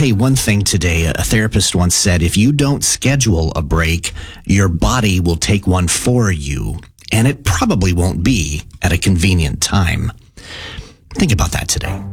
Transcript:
Hey, one thing today, a therapist once said, if you don't schedule a break, your body will take one for you, and it probably won't be at a convenient time. Think about that today.